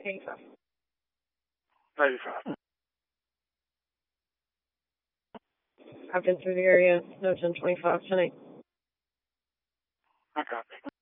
85. 95. I've been through the area. No 1025 tonight. I copy.